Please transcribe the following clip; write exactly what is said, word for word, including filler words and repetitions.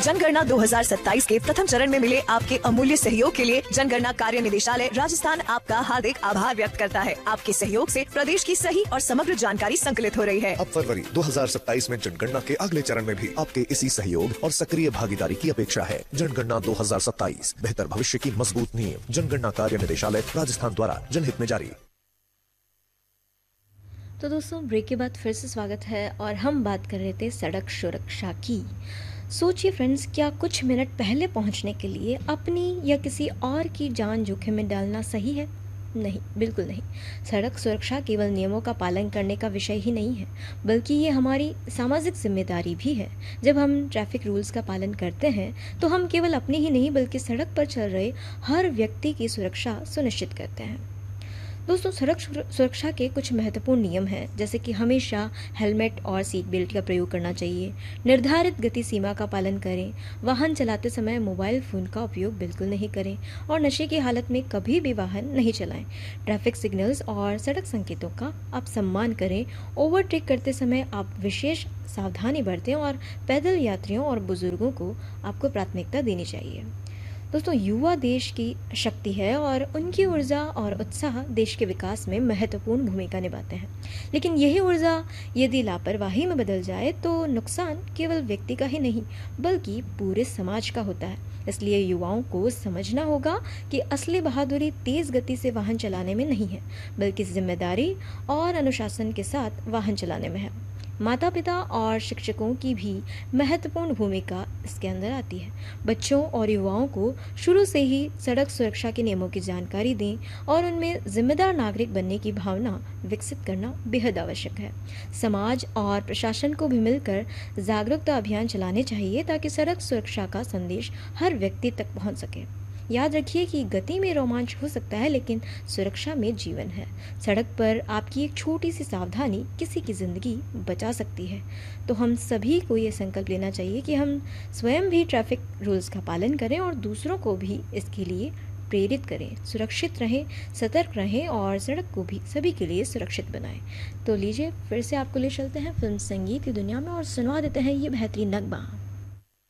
जनगणना दो हज़ार सत्ताईस के प्रथम चरण में मिले आपके अमूल्य सहयोग के लिए जनगणना कार्य निदेशालय राजस्थान आपका हार्दिक आभार व्यक्त करता है। आपके सहयोग से प्रदेश की सही और समग्र जानकारी संकलित हो रही है। अब फरवरी दो हज़ार सत्ताईस में जनगणना के अगले चरण में भी आपके इसी सहयोग और सक्रिय भागीदारी की अपेक्षा है। जनगणना दो हज़ार सत्ताईस, बेहतर भविष्य की मजबूत नींव। जनगणना कार्य निदेशालय राजस्थान द्वारा जनहित में जारी। तो दोस्तों, ब्रेक के बाद फिर से स्वागत है और हम बात कर रहे थे सड़क सुरक्षा की। सोचिए फ्रेंड्स, क्या कुछ मिनट पहले पहुंचने के लिए अपनी या किसी और की जान जोखिम में डालना सही है? नहीं, बिल्कुल नहीं। सड़क सुरक्षा केवल नियमों का पालन करने का विषय ही नहीं है, बल्कि ये हमारी सामाजिक जिम्मेदारी भी है। जब हम ट्रैफिक रूल्स का पालन करते हैं तो हम केवल अपनी ही नहीं बल्कि सड़क पर चल रहे हर व्यक्ति की सुरक्षा सुनिश्चित करते हैं। दोस्तों, सड़क सुरक्षा के कुछ महत्वपूर्ण नियम हैं, जैसे कि हमेशा हेलमेट और सीट बेल्ट का प्रयोग करना चाहिए, निर्धारित गति सीमा का पालन करें, वाहन चलाते समय मोबाइल फ़ोन का उपयोग बिल्कुल नहीं करें और नशे की हालत में कभी भी वाहन नहीं चलाएं। ट्रैफिक सिग्नल्स और सड़क संकेतों का आप सम्मान करें। ओवरटेक करते समय आप विशेष सावधानी बरतें और पैदल यात्रियों और बुजुर्गों को आपको प्राथमिकता देनी चाहिए। दोस्तों, युवा देश की शक्ति है और उनकी ऊर्जा और उत्साह देश के विकास में महत्वपूर्ण भूमिका निभाते हैं। लेकिन यही ऊर्जा यदि लापरवाही में बदल जाए तो नुकसान केवल व्यक्ति का ही नहीं बल्कि पूरे समाज का होता है। इसलिए युवाओं को समझना होगा कि असली बहादुरी तेज गति से वाहन चलाने में नहीं है, बल्कि जिम्मेदारी और अनुशासन के साथ वाहन चलाने में है। माता पिता और शिक्षकों की भी महत्वपूर्ण भूमिका इसके अंदर आती है। बच्चों और युवाओं को शुरू से ही सड़क सुरक्षा के नियमों की जानकारी दें और उनमें जिम्मेदार नागरिक बनने की भावना विकसित करना बेहद आवश्यक है। समाज और प्रशासन को भी मिलकर जागरूकता अभियान चलाने चाहिए ताकि सड़क सुरक्षा का संदेश हर व्यक्ति तक पहुंच सके। याद रखिए कि गति में रोमांच हो सकता है, लेकिन सुरक्षा में जीवन है। सड़क पर आपकी एक छोटी सी सावधानी किसी की ज़िंदगी बचा सकती है। तो हम सभी को ये संकल्प लेना चाहिए कि हम स्वयं भी ट्रैफिक रूल्स का पालन करें और दूसरों को भी इसके लिए प्रेरित करें। सुरक्षित रहें, सतर्क रहें और सड़क को भी सभी के लिए सुरक्षित बनाएं। तो लीजिए, फिर से आपको ले चलते हैं फिल्म संगीत की दुनिया में और सुनवा देते हैं ये बेहतरीन नगमा।